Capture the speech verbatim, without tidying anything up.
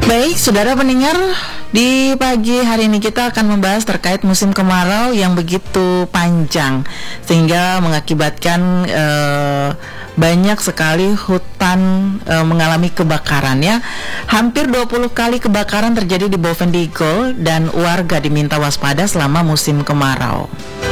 Baik, saudara pendengar, di pagi hari ini kita akan membahas terkait musim kemarau yang begitu panjang sehingga mengakibatkan eh, banyak sekali hutan eh, mengalami kebakaran ya. Hampir dua puluh kali kebakaran terjadi di Bovendigul dan warga diminta waspada selama musim kemarau.